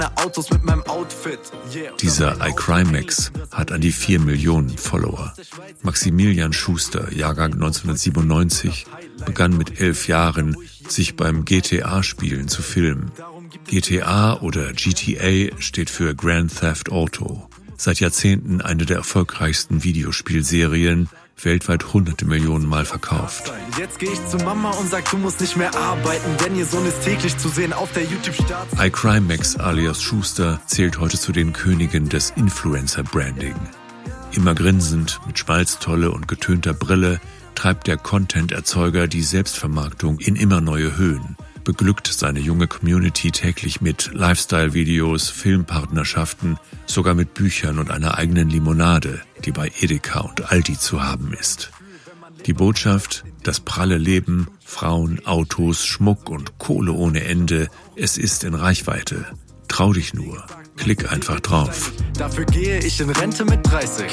Autos mit meinem Outfit. Yeah. Dieser iCrimex hat an die 4 Millionen Follower. Maximilian Schuster, Jahrgang 1997, begann mit 11 Jahren, sich beim GTA-Spielen zu filmen. GTA oder GTA steht für Grand Theft Auto. Seit Jahrzehnten eine der erfolgreichsten Videospielserien, weltweit hunderte Millionen Mal verkauft. Jetzt gehe ich zu Mama und sag, du musst nicht mehr arbeiten, denn ihr Sohn ist täglich zu sehen auf der YouTube-Starts. iCrimex alias Schuster zählt heute zu den Königen des Influencer-Branding. Immer grinsend, mit Schmalztolle und getönter Brille treibt der Content-Erzeuger die Selbstvermarktung in immer neue Höhen, beglückt seine junge Community täglich mit Lifestyle-Videos, Filmpartnerschaften, sogar mit Büchern und einer eigenen Limonade, die bei Edeka und Aldi zu haben ist. Die Botschaft, das pralle Leben, Frauen, Autos, Schmuck und Kohle ohne Ende, es ist in Reichweite. Trau dich nur, klick einfach drauf. Dafür gehe ich in Rente mit 30.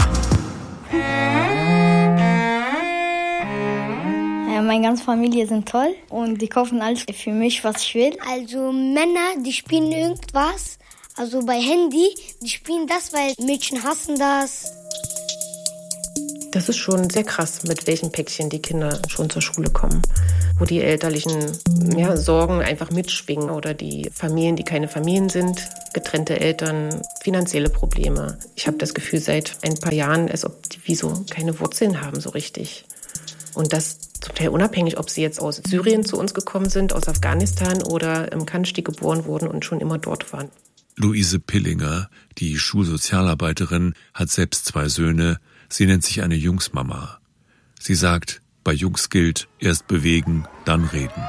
Meine ganze Familie sind toll und die kaufen alles für mich, was ich will. Also Männer, die spielen irgendwas, also bei Handy, die spielen das, weil Mädchen hassen das. Das ist schon sehr krass, mit welchen Päckchen die Kinder schon zur Schule kommen. Wo die elterlichen Sorgen einfach mitschwingen oder die Familien, die keine Familien sind, getrennte Eltern, finanzielle Probleme. Ich habe das Gefühl seit ein paar Jahren, als ob die wie so keine Wurzeln haben so richtig. Und das zum Teil unabhängig, ob sie jetzt aus Syrien zu uns gekommen sind, aus Afghanistan oder im Kanstieg geboren wurden und schon immer dort waren. Luise Pillinger, die Schulsozialarbeiterin, hat selbst 2 Söhne. Sie nennt sich eine Jungsmama. Sie sagt, bei Jungs gilt, erst bewegen, dann reden.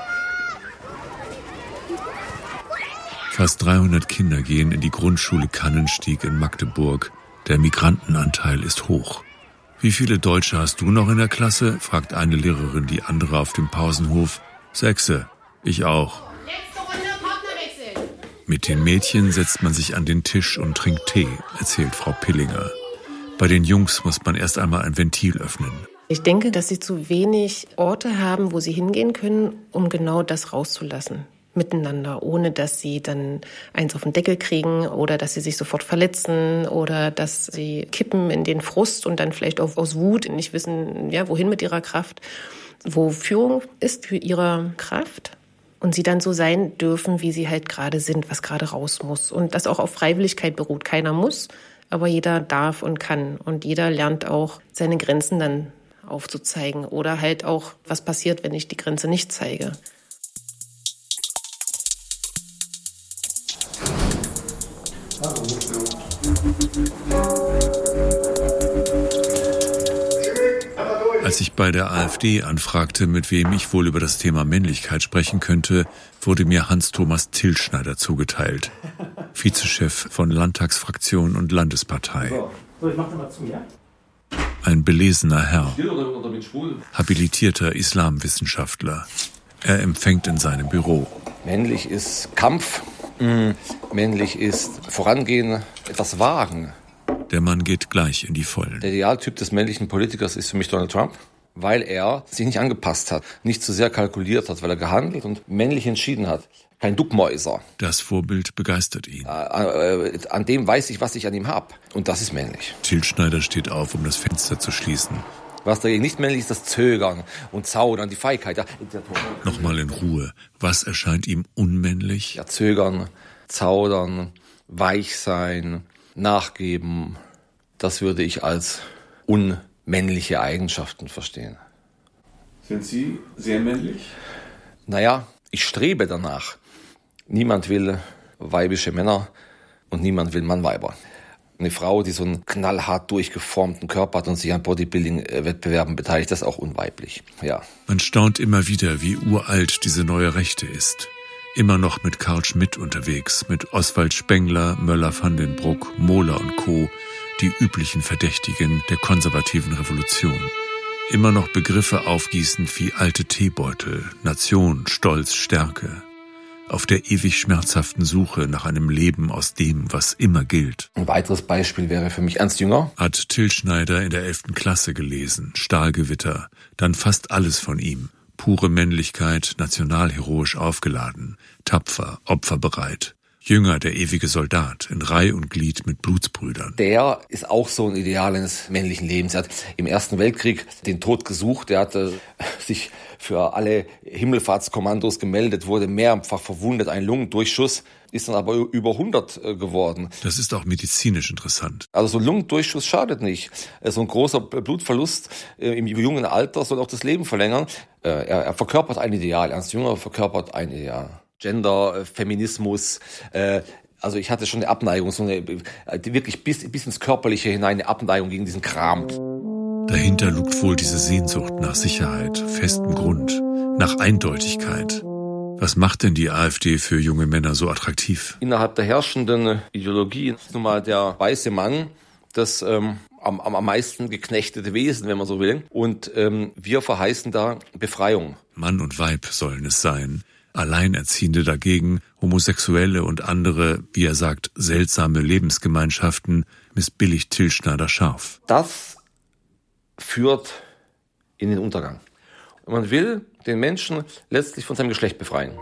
Fast 300 Kinder gehen in die Grundschule Kannenstieg in Magdeburg. Der Migrantenanteil ist hoch. Wie viele Deutsche hast du noch in der Klasse? Fragt eine Lehrerin die andere auf dem Pausenhof. 6. Ich auch. Letzte Runde, Partnerwechsel. Mit den Mädchen setzt man sich an den Tisch und trinkt Tee, erzählt Frau Pillinger. Bei den Jungs muss man erst einmal ein Ventil öffnen. Ich denke, dass sie zu wenig Orte haben, wo sie hingehen können, um genau das rauszulassen. Miteinander, ohne dass sie dann eins auf den Deckel kriegen oder dass sie sich sofort verletzen oder dass sie kippen in den Frust und dann vielleicht auch aus Wut nicht wissen, wohin mit ihrer Kraft, wo Führung ist für ihre Kraft und sie dann so sein dürfen, wie sie halt gerade sind, was gerade raus muss und das auch auf Freiwilligkeit beruht. Keiner muss, aber jeder darf und kann und jeder lernt auch seine Grenzen dann aufzuzeigen oder halt auch, was passiert, wenn ich die Grenze nicht zeige. Als ich bei der AfD anfragte, mit wem ich wohl über das Thema Männlichkeit sprechen könnte, wurde mir Hans-Thomas Tilschneider zugeteilt. Vizechef von Landtagsfraktion und Landespartei. So, ich mach da mal zu, ja? Ein belesener Herr, Still oder mit schwul? habilitierter Islamwissenschaftler. Er empfängt in seinem Büro. Männlich ist Kampf, männlich ist Vorangehen, etwas wagen. Der Mann geht gleich in die Vollen. Der Idealtyp des männlichen Politikers ist für mich Donald Trump, weil er sich nicht angepasst hat, nicht zu sehr kalkuliert hat, weil er gehandelt und männlich entschieden hat. Kein Duckmäuser. Das Vorbild begeistert ihn. An dem weiß ich, was ich an ihm habe. Und das ist männlich. Tilschneider steht auf, um das Fenster zu schließen. Was dagegen nicht männlich ist, das Zögern und Zaudern, die Feigheit. Ja. Nochmal in Ruhe. Was erscheint ihm unmännlich? Ja, Zögern, Zaudern, weich sein, nachgeben. Das würde ich als unmännliche Eigenschaften verstehen. Sind Sie sehr männlich? Naja, ich strebe danach. Niemand will weibische Männer und niemand will Mannweiber. Eine Frau, die so einen knallhart durchgeformten Körper hat und sich an Bodybuilding-Wettbewerben beteiligt, das ist auch unweiblich. Ja. Man staunt immer wieder, wie uralt diese neue Rechte ist. Immer noch mit Karl Schmitt unterwegs, mit Oswald Spengler, Möller-van den Bruck, Mohler und Co., die üblichen Verdächtigen der konservativen Revolution. Immer noch Begriffe aufgießend wie alte Teebeutel, Nation, Stolz, Stärke. Auf der ewig schmerzhaften Suche nach einem Leben aus dem, was immer gilt. Ein weiteres Beispiel wäre für mich Ernst Jünger. Hat Tilschneider in der 11. Klasse gelesen, Stahlgewitter, dann fast alles von ihm. Pure Männlichkeit, nationalheroisch aufgeladen, tapfer, opferbereit. Jünger, der ewige Soldat, in Reih und Glied mit Blutsbrüdern. Der ist auch so ein Ideal eines männlichen Lebens. Er hat im Ersten Weltkrieg den Tod gesucht. Er hatte sich für alle Himmelfahrtskommandos gemeldet, wurde mehrfach verwundet, ein Lungendurchschuss, ist dann aber über 100 geworden. Das ist auch medizinisch interessant. Also so ein Lungendurchschuss schadet nicht. So ein großer Blutverlust im jungen Alter soll auch das Leben verlängern. Er verkörpert ein Ideal. Ernst Jünger verkörpert ein Ideal. Gender, Feminismus, also ich hatte schon eine Abneigung, so eine wirklich bis ins Körperliche hinein eine Abneigung gegen diesen Kram. Dahinter lugt wohl diese Sehnsucht nach Sicherheit, festem Grund, nach Eindeutigkeit. Was macht denn die AfD für junge Männer so attraktiv? Innerhalb der herrschenden Ideologie ist nun mal der weiße Mann das am meisten geknechtete Wesen, wenn man so will. Und wir verheißen da Befreiung. Mann und Weib sollen es sein. Alleinerziehende dagegen, Homosexuelle und andere, wie er sagt, seltsame Lebensgemeinschaften, missbilligt Till Schneider scharf. Das führt in den Untergang. Man will den Menschen letztlich von seinem Geschlecht befreien.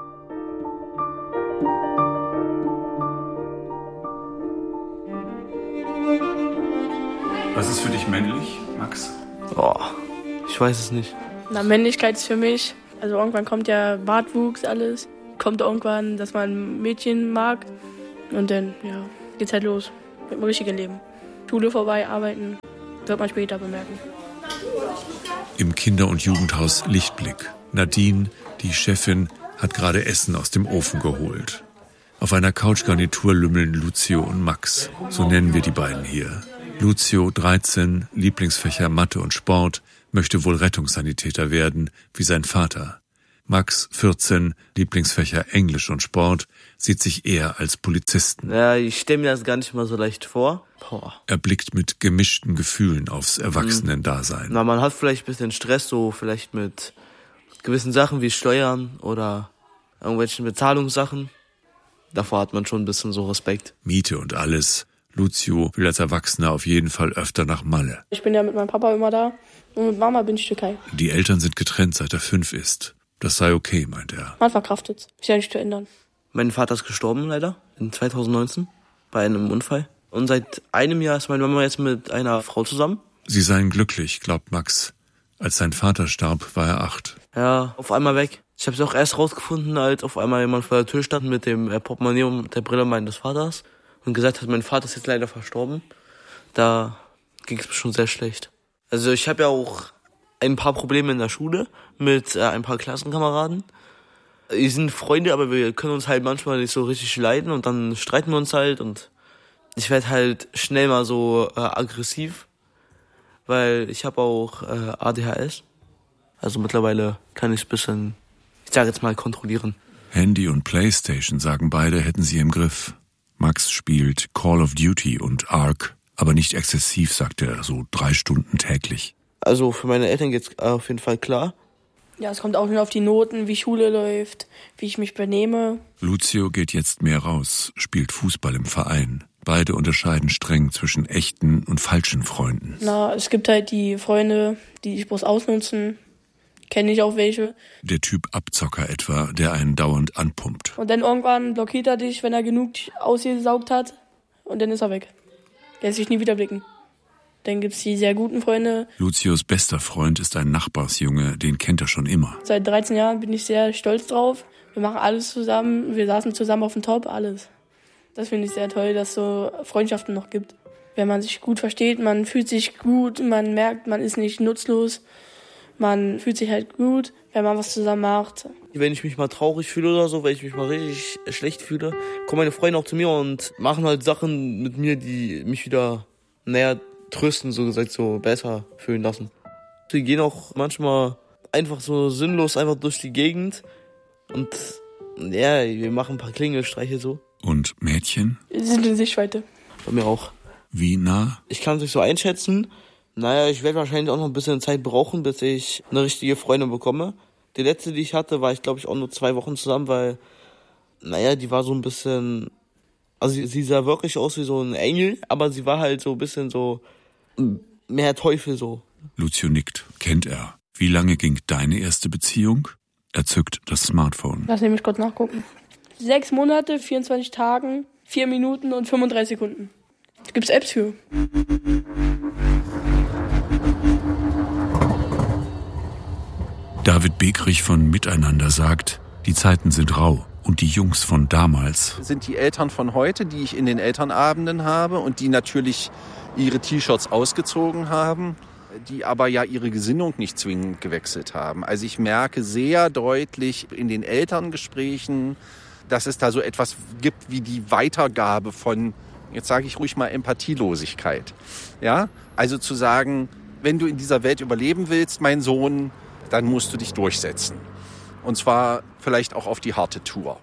Was ist für dich männlich, Max? Oh, ich weiß es nicht. Na, Männlichkeit ist für mich, also irgendwann kommt ja Bartwuchs, alles. Kommt irgendwann, dass man ein Mädchen mag. Und dann, ja, geht's halt los mit dem richtigen Leben. Schule vorbei, arbeiten, wird man später bemerken. Im Kinder- und Jugendhaus Lichtblick. Nadine, die Chefin, hat gerade Essen aus dem Ofen geholt. Auf einer Couchgarnitur lümmeln Lucio und Max. So nennen wir die beiden hier. Lucio, 13, Lieblingsfächer Mathe und Sport, möchte wohl Rettungssanitäter werden, wie sein Vater. Max, 14, Lieblingsfächer Englisch und Sport, sieht sich eher als Polizisten. Ja, ich stelle mir das gar nicht mal so leicht vor. Er blickt mit gemischten Gefühlen aufs Erwachsenendasein. Na, man hat vielleicht ein bisschen Stress, so vielleicht mit gewissen Sachen wie Steuern oder irgendwelchen Bezahlungssachen. Davor hat man schon ein bisschen so Respekt. Miete und alles. Lucio will als Erwachsener auf jeden Fall öfter nach Malle. Ich bin ja mit meinem Papa immer da und mit Mama bin ich Türkei. Die Eltern sind getrennt, seit er 5 ist. Das sei okay, meint er. Man verkraftet's. Ist ja nicht zu ändern. Mein Vater ist gestorben leider in 2019 bei einem Unfall. Und seit einem Jahr ist meine Mama jetzt mit einer Frau zusammen. Sie seien glücklich, glaubt Max. Als sein Vater starb, war er 8. Ja, auf einmal weg. Ich habe es auch erst rausgefunden, als auf einmal jemand vor der Tür stand mit dem Portemonnaie und der Brille meines Vaters und gesagt hat, mein Vater ist jetzt leider verstorben. Da ging es mir schon sehr schlecht. Also ich habe ja auch ein paar Probleme in der Schule mit ein paar Klassenkameraden. Die sind Freunde, aber wir können uns halt manchmal nicht so richtig leiden und dann streiten wir uns halt und ich werde halt schnell mal so aggressiv, weil ich habe auch ADHS. Also mittlerweile kann ich es ein bisschen, ich sage jetzt mal, kontrollieren. Handy und Playstation, sagen beide, hätten sie im Griff. Max spielt Call of Duty und Ark, aber nicht exzessiv, sagt er, so 3 Stunden täglich. Also für meine Eltern geht's auf jeden Fall klar. Ja, es kommt auch nur auf die Noten, wie Schule läuft, wie ich mich benehme. Lucio geht jetzt mehr raus, spielt Fußball im Verein. Beide unterscheiden streng zwischen echten und falschen Freunden. Na, es gibt halt die Freunde, die dich bloß ausnutzen. Kenne ich auch welche. Der Typ Abzocker etwa, der einen dauernd anpumpt. Und dann irgendwann blockiert er dich, wenn er genug ausgesaugt hat. Und dann ist er weg. Der lässt sich nie wieder blicken. Dann gibt's die sehr guten Freunde. Lucios bester Freund ist ein Nachbarsjunge, den kennt er schon immer. Seit 13 Jahren bin ich sehr stolz drauf. Wir machen alles zusammen. Wir saßen zusammen auf dem Top, alles. Das finde ich sehr toll, dass es so Freundschaften noch gibt. Wenn man sich gut versteht, man fühlt sich gut, man merkt, man ist nicht nutzlos. Man fühlt sich halt gut, wenn man was zusammen macht. Wenn ich mich mal traurig fühle oder so, wenn ich mich mal richtig schlecht fühle, kommen meine Freunde auch zu mir und machen halt Sachen mit mir, die mich wieder trösten, so gesagt, so besser fühlen lassen. Wir gehen auch manchmal einfach so sinnlos einfach durch die Gegend und ja, wir machen ein paar Klingelstreiche so. Und Mädchen? Sie sind in Sichtweite. Bei mir auch. Wie nah? Ich kann es nicht so einschätzen. Naja, ich werde wahrscheinlich auch noch ein bisschen Zeit brauchen, bis ich eine richtige Freundin bekomme. Die letzte, die ich hatte, war ich glaube ich auch nur 2 Wochen zusammen, weil, die war so ein bisschen, also sie sah wirklich aus wie so ein Engel, aber sie war halt so ein bisschen so mehr Teufel so. Lucio nickt. Kennt er. Wie lange ging deine erste Beziehung? Er zückt das Smartphone. Lass mich kurz nachgucken. 6 Monate, 24 Tagen, 4 Minuten und 35 Sekunden. Da gibt's Apps für. David Begrich von Miteinander sagt, die Zeiten sind rau. Und die Jungs von damals sind die Eltern von heute, die ich in den Elternabenden habe und die natürlich ihre T-Shirts ausgezogen haben, die aber ja ihre Gesinnung nicht zwingend gewechselt haben. Also ich merke sehr deutlich in den Elterngesprächen, dass es da so etwas gibt wie die Weitergabe von, jetzt sage ich ruhig mal, Empathielosigkeit. Ja? Also zu sagen, wenn du in dieser Welt überleben willst, mein Sohn, dann musst du dich durchsetzen. Und zwar vielleicht auch auf die harte Tour.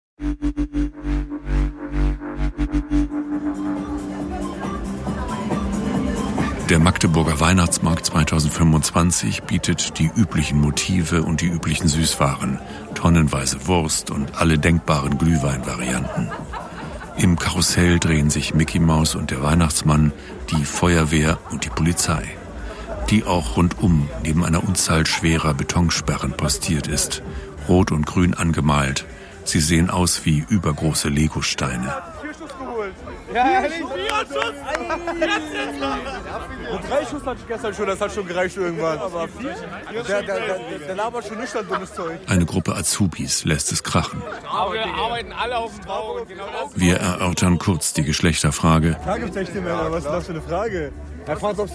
Der Magdeburger Weihnachtsmarkt 2025 bietet die üblichen Motive und die üblichen Süßwaren, tonnenweise Wurst und alle denkbaren Glühweinvarianten. Im Karussell drehen sich Mickey Maus und der Weihnachtsmann, die Feuerwehr und die Polizei, die auch rundum neben einer Unzahl schwerer Betonsperren postiert ist, rot und grün angemalt. Sie sehen aus wie übergroße Legosteine. Ja, ehrlich? 4 Schuss! Und 3 Schuss hatte ich gestern schon, das hat schon gereicht irgendwann. Aber 4? Der labert schon nüchtern dummes Zeug. Eine Gruppe Azubis lässt es krachen. Aber wir arbeiten alle auf dem Bau. Wir erörtern kurz die Geschlechterfrage. Klar gibt's echte Männer, was ist das für eine Frage? Er fragt,